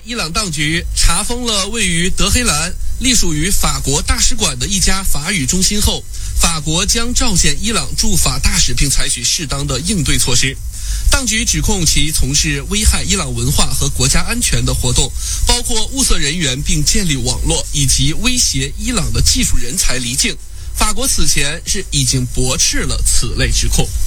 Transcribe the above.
伊朗当局查封了位于德黑兰、隶属于法国大使馆的一家法语中心后，法国将召见伊朗驻法大使，并采取适当的应对措施。当局指控其从事危害伊朗文化和国家安全的活动，包括物色人员并建立网络，以及威胁伊朗的技术人才离境。法国此前是已经驳斥了此类指控。